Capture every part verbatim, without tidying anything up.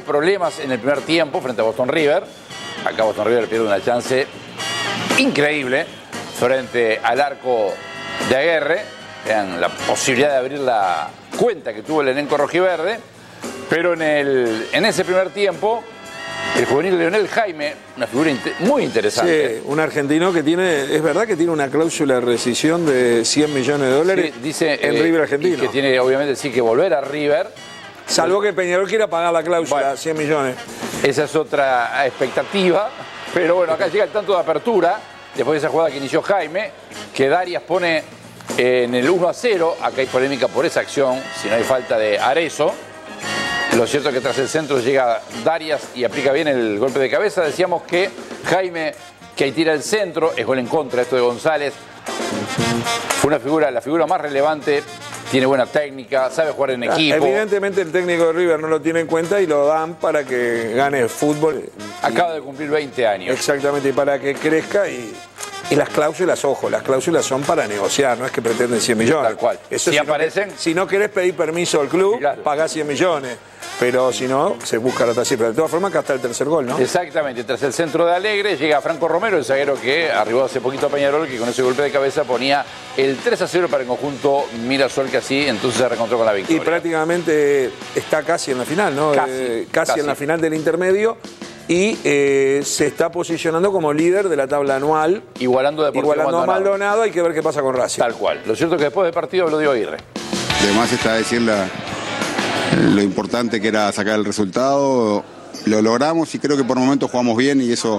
problemas en el primer tiempo frente a Boston River. Acá Boston River pierde una chance increíble frente al arco de Aguerre. Vean la posibilidad de abrir la cuenta que tuvo el elenco rojiverde. Pero en, el, en ese primer tiempo, el juvenil Leonel Jaime, una figura inter, muy interesante. Sí, un argentino que tiene, es verdad que tiene una cláusula de rescisión de cien millones de dólares sí, dice, en eh, River argentino. Y que tiene obviamente sí que volver a River. Salvo que Peñarol quiera pagar la cláusula, bueno, cien millones. Esa es otra expectativa. Pero bueno, acá llega el tanto de apertura, después de esa jugada que inició Jaime, que Darias pone en el uno a cero. Acá hay polémica por esa acción, si no hay falta de Arezzo. Lo cierto es que tras el centro llega Darias y aplica bien el golpe de cabeza. Decíamos que Jaime, que ahí tira el centro, es gol en contra, esto de González. Fue una figura, la figura más relevante, tiene buena técnica, sabe jugar en equipo. Evidentemente el técnico de River no lo tiene en cuenta y lo dan para que gane el fútbol. Acaba de cumplir veinte años. Exactamente, y para que crezca y... Y las cláusulas, ojo, las cláusulas son para negociar, no es que pretenden cien millones. Tal cual. Eso si, si aparecen... No, si no querés pedir permiso al club, claro, pagás cien millones. Pero si no, se busca la otra cifra. De todas formas, acá está el tercer gol, ¿no? Exactamente. Tras el centro de Alegre, llega Franco Romero, el zaguero que arribó hace poquito a Peñarol, que con ese golpe de cabeza ponía el tres a cero para el conjunto Mirasol, que así entonces se reencontró con la victoria. Y prácticamente está casi en la final, ¿no? Casi. Eh, casi, casi en la final del intermedio. Y eh, se está posicionando como líder de la tabla anual. Igualando a Deportivo Igualando Maldonado. a Maldonado, hay que ver qué pasa con Racing. Tal cual. Lo cierto es que después del partido habló Diego Aguirre. Además está decir la, lo importante que era sacar el resultado. Lo logramos y creo que por momentos jugamos bien y eso,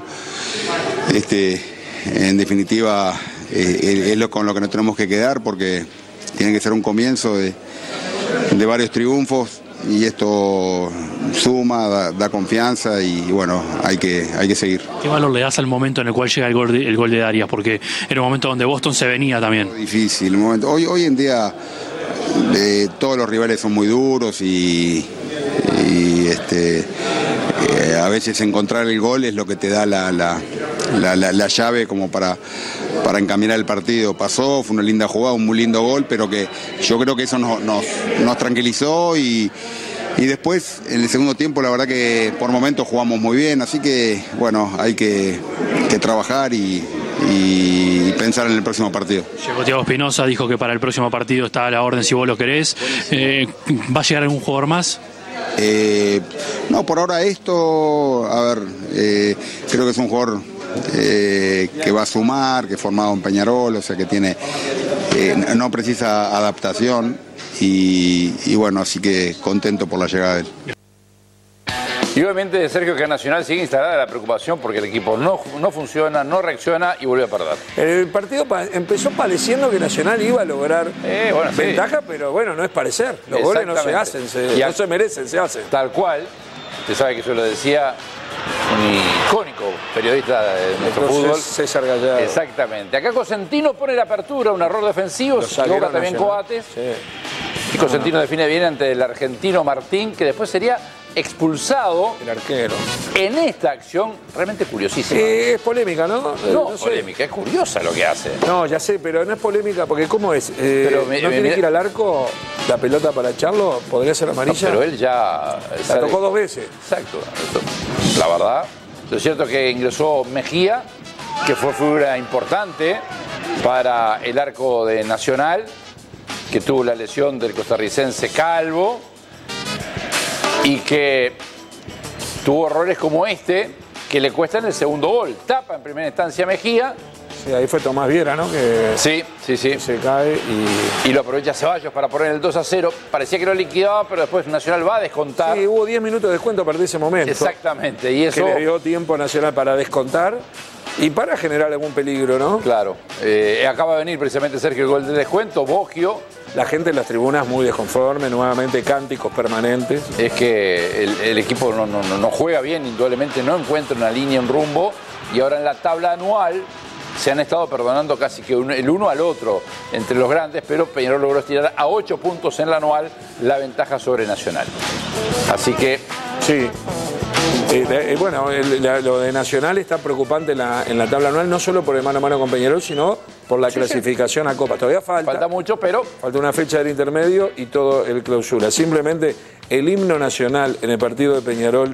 este, en definitiva, eh, es lo con lo que nos tenemos que quedar porque tiene que ser un comienzo de, de varios triunfos. Y esto suma, da, da confianza y bueno, hay que, hay que seguir. ¿Qué valor le das al momento en el cual llega el gol de, el gol de Darias? Porque era un momento donde Boston se venía también. Difícil, un momento. Hoy, hoy en día eh, todos los rivales son muy duros y, y este, eh, a veces encontrar el gol es lo que te da la, la, la, la, la llave como para, para encaminar el partido. Pasó, fue una linda jugada, un muy lindo gol, pero que yo creo que eso nos, nos, nos tranquilizó y, y después en el segundo tiempo la verdad que por momentos jugamos muy bien, así que bueno, hay que, que trabajar y, y pensar en el próximo partido. Llegó Thiago Espinosa, dijo que para el próximo partido está a la orden si vos lo querés. Eh, ¿Va a llegar algún jugador más? Eh, no, por ahora esto, a ver, eh, creo que es un jugador eh, que va a sumar, que es formado en Peñarol, o sea que tiene, eh, no precisa adaptación y, y bueno, así que contento por la llegada de él. Y obviamente de Sergio que Nacional sigue instalada la preocupación porque el equipo no, no funciona, no reacciona y vuelve a perder. El partido pa empezó pareciendo que Nacional iba a lograr eh, bueno, ventaja, sí. pero bueno, no es parecer. Los goles no se hacen, se, a, no se merecen, se hacen. Tal cual. Usted sabe que eso lo decía un icónico periodista de nuestro Entonces, fútbol. César Gallardo. Exactamente. Acá Cosentino pone la apertura, un error defensivo, se equivoca también Coates. Sí. Y Cosentino define bien ante el argentino Martín, que después sería expulsado. El arquero. En esta acción realmente curiosísima. Eh, es polémica, ¿no? No, no sé. polémica, es curiosa lo que hace. No, ya sé, pero no es polémica, porque ¿cómo es? Eh, Pero me, ¿No me, tiene me... que ir al arco la pelota para echarlo? ¿Podría ser amarilla? No, pero él ya... La sale... tocó dos veces. Exacto. La verdad. Lo cierto es que ingresó Mejía, que fue figura importante para el arco de Nacional, que tuvo la lesión del costarricense Calvo y que tuvo errores como este que le cuestan el segundo gol. Tapa en primera instancia Mejía. Sí, ahí fue Tomás Viera, ¿no? Que sí, sí, sí. Se cae y... Y lo aprovecha Ceballos para poner el dos a cero. Parecía que lo liquidaba, pero después Nacional va a descontar. Sí, hubo diez minutos de descuento a partir de ese momento. Exactamente. Y eso... Que le dio tiempo a Nacional para descontar y para generar algún peligro, ¿no? Claro. Eh, acaba de venir precisamente Sergio el gol de descuento. Boggio. La gente en las tribunas muy desconforme, nuevamente cánticos permanentes. Es que el, el equipo no, no, no juega bien, indudablemente no encuentra una línea, un rumbo. Y ahora en la tabla anual se han estado perdonando casi que un, el uno al otro entre los grandes, pero Peñarol logró estirar a ocho puntos en la anual la ventaja sobre Nacional. Así que... Sí. Eh, eh, bueno, el, la, lo de Nacional está preocupante en la, en la tabla anual, no solo por el mano a mano con Peñarol, sino por la sí, clasificación sí. a Copa. Todavía falta. Falta mucho, pero... Falta una fecha del intermedio y todo el clausura. Simplemente el himno nacional en el partido de Peñarol